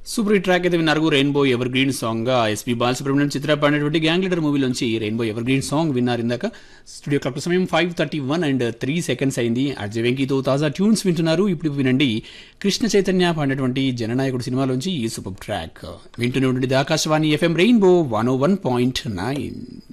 Super hit track అయితే విన్నారు. Rainbow ever green song గా ఎస్పీ బాలసుబ్రహ్మణ్యం చిత్ర పాడినటువంటి gang leader మూవీలోంచి rainbow ever green song విన్నారు. ఇందాక స్టూడియో క్లాక్ సమయం 5:31 అయింది. అజయ్ వెంకీతో తాజా ట్యూన్స్ వింటున్నారు. ఇప్పుడు వినండి కృష్ణ చైతన్య పాడినటువంటి జననాయకుడు సినిమాలోంచి ఈ సూపర్ ట్రాక్. వింటూనే ఉండండి ఆకాశవాణి FM రెయిన్బో 101.9.